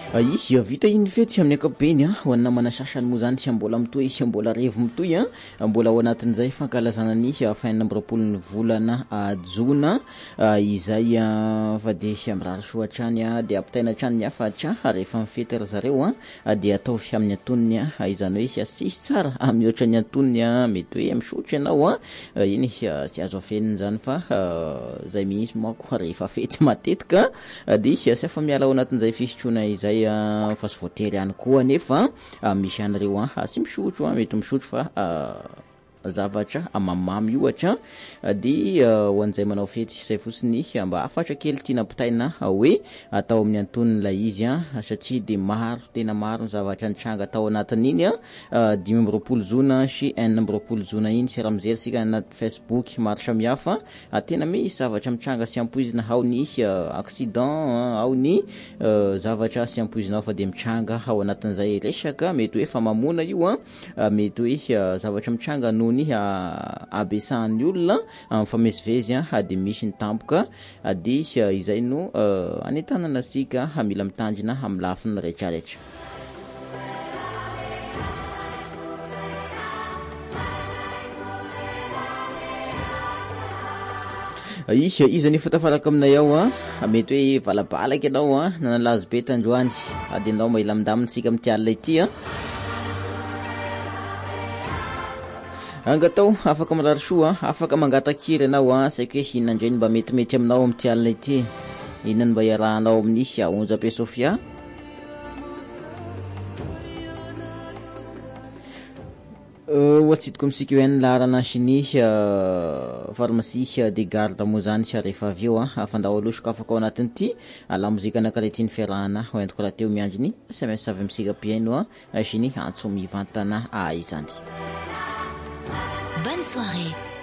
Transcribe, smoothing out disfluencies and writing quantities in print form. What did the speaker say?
Vita iny fetsy amin'ny ankapobeny ho an'ny namana sasany moa zany tsy mbola mitohy sy mbola revo mitohy mbola ao anatin'izay fankalazana ny faenina amby roapolo ny volana jona izay fa de sy amrary soa hatrany de ampitaina hatrany ny afatra rehefa mifety ry zareo de ataovy amin'ny antonony izany hoe sy asisy tsara mihoatra ny antonony mety hoe misotro ianao iny sy azo afeniny zany fa zay mihitsy manko rehefa fety matetika de sy afa miala ao anatin'izay fisotroana izay fa sy voatery ihany koa nefa misy an'ireo sy misotro mety misotro fa zavatra mamimamy ohatra de ho an'izay manao fety izay fotsiny mba afatra kely tiana ampitaina hoe atao amin'ny antonony la izy satria de maro tena maro ny zavatra nitranga atao anatin'iny 5 jona sy 4 jona iny sy raha mijery sika anaty Facebook maro samihafa tena misy zavatra mitranga sy ampoizina ao ny accident ao ny zavatra sy ampoizina fa de mitranga ao anatin'izay resaka mety hoe fa mamona io mety hoe zavatra mitranga noho ny abesahan'ny olona mifamezivezy de misy ny tampoka de izay no anetanana sika mila mitandrina amin'ny lafiny rehetrarehetra. Izy nefa tafaraka aminay ao mety hoe valabalaky ianao nanalazo be tandroany de anao maila mindaminsika amin'ny tialina ity angatao afaka mirary soa afaka mangatakiry ianao saika hoe hinona indray mba metimety aminao amin'ny tialina ity inona mba iarahanao amin'isy Onjabe Sofia watsitiko misika hoe ny laharana sy ny pharmacie de garde moa zany sy rehefa avy eo afandao alosiko afaka ao anatin'ity la mozika anankiray fiarahana hoentiko raha teo miandry ny SMS avyamisika piano sy ny antso mivantana izany. Bonne soirée.